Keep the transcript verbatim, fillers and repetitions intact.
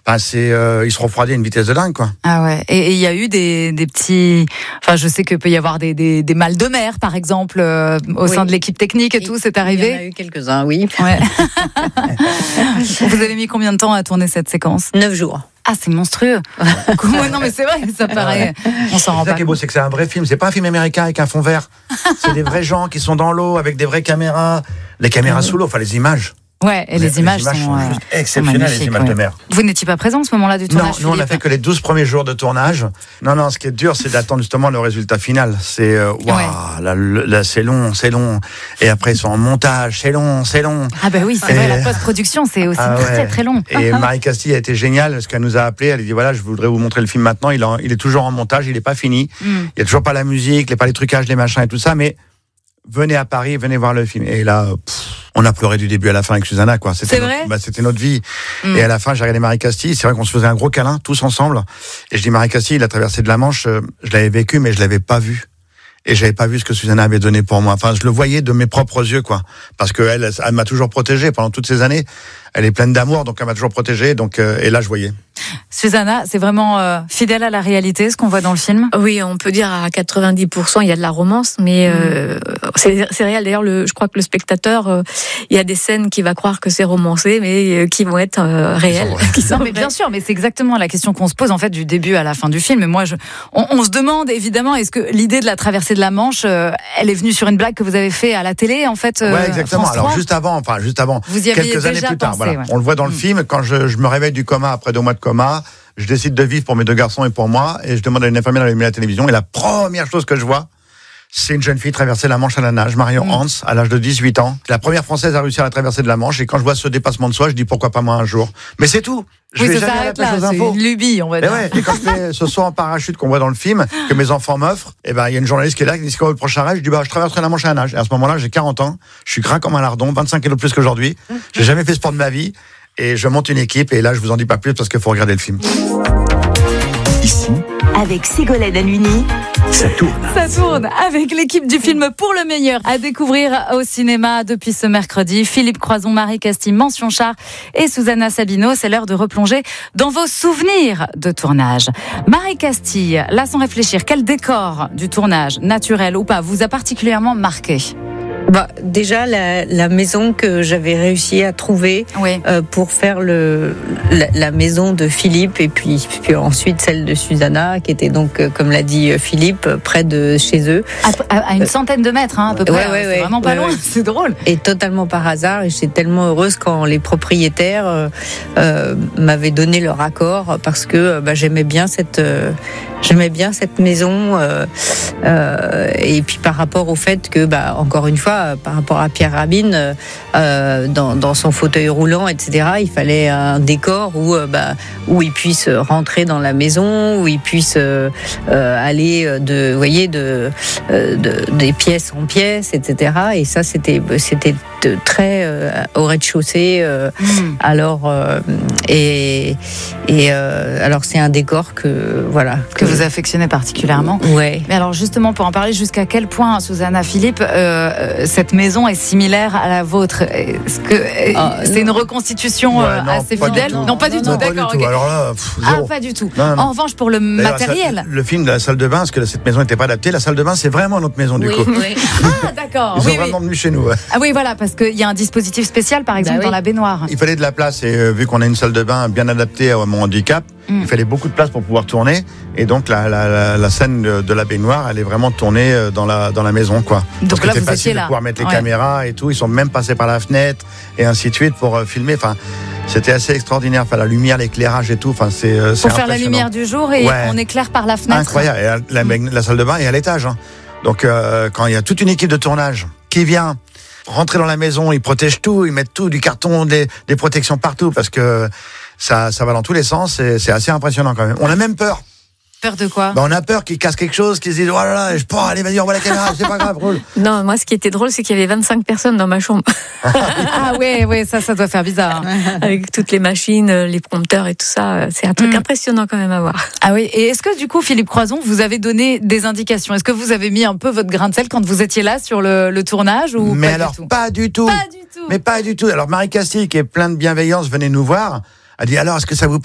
Enfin, c'est, euh, il se refroidit à une vitesse de dingue, quoi. Ah ouais. Et il y a eu des, des petits. Enfin, je sais qu'il peut y avoir des, des, des mal de mer, par exemple, euh, au oui. sein de l'équipe technique et, et tout. C'est arrivé. Il y en a eu quelques-uns, oui. Ouais. Vous avez mis combien de temps à tourner cette séquence ? Neuf jours. Ah, c'est monstrueux. Non, mais c'est vrai, ça paraît. On s'en rend pas. C'est ça qui est beau, c'est que c'est un vrai film. C'est pas un film américain avec un fond vert. C'est des vrais gens qui sont dans l'eau avec des vraies caméras. Les caméras sous l'eau, enfin les images. Ouais, et les, les images, les images sont, sont juste euh, exceptionnelles, les images ouais. de mer. Vous n'étiez pas présent à ce moment-là du tournage? Non, nous Philippe. on a fait que les douze premiers jours de tournage. Non, non, ce qui est dur, c'est d'attendre justement le résultat final. C'est, euh, waouh, ouais. là, là, c'est long, c'est long. Et après, ils sont en montage, c'est long, c'est long. Ah bah oui, c'est et... vrai, la post-production, c'est aussi ah ouais. très très long. Et Marie Castille a été géniale, parce qu'elle nous a appelé, elle a dit, voilà, je voudrais vous montrer le film maintenant. Il, en, il est toujours en montage, il n'est pas fini. Mm. Il n'y a toujours pas la musique, il n'y a pas les trucages, les machins et tout ça, mais venez à Paris, venez voir le film. Et là, pff, on a pleuré du début à la fin avec Susanna, quoi. C'était c'est notre, vrai bah, c'était notre vie. Mm. Et à la fin, j'ai regardé Marie Castille. C'est vrai qu'on se faisait un gros câlin, tous ensemble. Et je dis, Marie Castille, la traversée de la Manche, euh, je l'avais vécu, mais je l'avais pas vu. Et j'avais pas vu ce que Susanna avait donné pour moi. Enfin, je le voyais de mes propres yeux, quoi. Parce que elle, elle m'a toujours protégé pendant toutes ces années. Elle est pleine d'amour, donc elle m'a toujours protégé. Donc, euh, et là, je voyais. Susanna, c'est vraiment euh, fidèle à la réalité, ce qu'on voit dans le film? Oui, on peut dire à quatre-vingt-dix pour cent, il y a de la romance, mais euh, c'est, c'est réel. D'ailleurs, le, je crois que le spectateur, euh, il y a des scènes qu'il va croire que c'est romancé, mais euh, qui vont être euh, réelles. Qui sont non, mais bien sûr, mais c'est exactement la question qu'on se pose en fait du début à la fin du film. Et moi, je, on, on se demande évidemment, est-ce que l'idée de la traversée de la Manche, euh, elle est venue sur une blague que vous avez fait à la télé, en fait? Euh, ouais, exactement. France Alors juste avant, enfin juste avant, vous y aviez quelques années déjà plus tard, pensé, voilà. Ouais. On le voit dans le mmh. film. Quand je, je me réveille du coma après deux mois de coma, je décide de vivre pour mes deux garçons et pour moi, et je demande à une infirmière d'allumer la télévision. Et la première chose que je vois, c'est une jeune fille traverser la Manche à la nage, Marion mmh. Hans, à l'âge de dix-huit ans. La première Française à réussir à traverser de la Manche. Et quand je vois ce dépassement de soi, je dis pourquoi pas moi un jour. Mais c'est tout. Je oui, vais ça jamais à la là, pêche aux c'est infos. une lubie, on va dire. Et, ouais, et quand je fais ce saut en parachute qu'on voit dans le film, que mes enfants m'offrent, et ben il y a une journaliste qui est là qui dit c'est quoi le prochain rêve? Je dis bah je traverserai la Manche à la nage. Et à ce moment-là, j'ai quarante ans, je suis gras comme un lardon, vingt-cinq kilos de plus qu'aujourd'hui. J'ai jamais fait sport de ma vie. Et je monte une équipe, et là, je vous en dis pas plus parce qu'il faut regarder le film. Ici, avec Ségolène Halluny, ça tourne. Ça tourne avec l'équipe du film Pour le meilleur à découvrir au cinéma depuis ce mercredi. Philippe Croison, Marie Castille, Mention Char et Susanna Sabino. C'est l'heure de replonger dans vos souvenirs de tournage. Marie Castille, là sans réfléchir, quel décor du tournage, naturel ou pas, vous a particulièrement marqué? Bah, déjà la, la maison que j'avais réussi à trouver oui. euh, pour faire le la, la maison de Philippe et puis, puis ensuite celle de Susanna qui était donc euh, comme l'a dit Philippe près de chez eux à, à une centaine de mètres hein, à peu près ouais, ouais, c'est ouais, vraiment pas ouais, loin ouais. C'est drôle et totalement par hasard et j'étais tellement heureuse quand les propriétaires euh, euh, m'avaient donné leur accord parce que bah, j'aimais bien cette euh, j'aimais bien cette maison euh, euh, et puis par rapport au fait que bah, encore une fois par rapport à Pierre Rabin, euh, dans, dans son fauteuil roulant, et cetera, il fallait un décor où, euh, bah, où il puisse rentrer dans la maison, où il puisse euh, euh, aller de, vous voyez, de, euh, de, des pièces en pièces, et cetera. Et ça, c'était, c'était très euh, au rez-de-chaussée. Euh, mmh. Alors, euh, et, et euh, alors, c'est un décor que, voilà. Que, que vous affectionnez particulièrement. Ouais. Mais alors, justement, pour en parler, jusqu'à quel point, Susanna, Philippe, euh, cette maison est similaire à la vôtre? Est-ce que ah, c'est non. une reconstitution ouais, non, assez fidèle? Non, non, pas du non, tout, non, d'accord. Pas du tout. Alors là, pff, ah, pas du tout. Non, non. En revanche, pour le D'ailleurs, matériel. Ça, le film de la salle de bain, parce que cette maison n'était pas adaptée, la salle de bain, c'est vraiment notre maison, du oui, coup. Oui. Ah, d'accord. Ils oui, sont oui. vraiment venus chez nous. Ouais. Ah oui, voilà, parce qu'il y a un dispositif spécial, par exemple, bah, dans oui. la baignoire. Il fallait de la place, et euh, vu qu'on a une salle de bain bien adaptée à mon handicap, mm. il fallait beaucoup de place pour pouvoir tourner. Et donc, la, la, la, la scène de, de la baignoire, elle est vraiment tournée dans la, dans la maison, quoi. Donc Parce là, que vous c'est étiez facile là. de pouvoir mettre les ouais. caméras et tout. Ils sont même passés par la fenêtre et ainsi de suite pour euh, filmer. Enfin, c'était assez extraordinaire. Enfin, la lumière, l'éclairage et tout. Enfin, c'est, c'est pour faire la lumière du jour et ouais. on éclaire par la fenêtre. Incroyable. Et la, la, la salle de bain est à l'étage. Hein. Donc, euh, quand il y a toute une équipe de tournage qui vient rentrer dans la maison, ils protègent tout, ils mettent tout, du carton, des, des protections partout parce que ça, ça va dans tous les sens. Et c'est assez impressionnant quand même. On a même peur. Peur de quoi? Bah on a peur qu'ils cassent quelque chose, qu'ils se disent oh là là, je peux, allez vas-y, on voit la caméra, c'est pas grave, roule. Non, moi ce qui était drôle, c'est qu'il y avait vingt-cinq personnes dans ma chambre. Ah ouais, ouais, ça, ça doit faire bizarre. Hein. Avec toutes les machines, les prompteurs et tout ça, c'est un truc mmh. impressionnant quand même à voir. Ah oui, et est-ce que du coup, Philippe Croison, vous avez donné des indications? Est-ce que vous avez mis un peu votre grain de sel quand vous étiez là sur le, le tournage ou Mais pas alors, du tout pas du tout. Pas du tout. Mais pas du tout. Alors Marie Castille, qui est pleine de bienveillance, venait nous voir. A dit alors, est-ce que ça vous